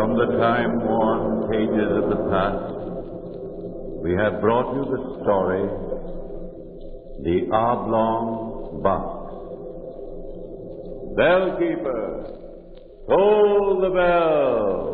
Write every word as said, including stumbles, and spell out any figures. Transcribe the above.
From the time-worn pages of the past, we have brought you the story, The Oblong Box. Bellkeeper, toll the bell!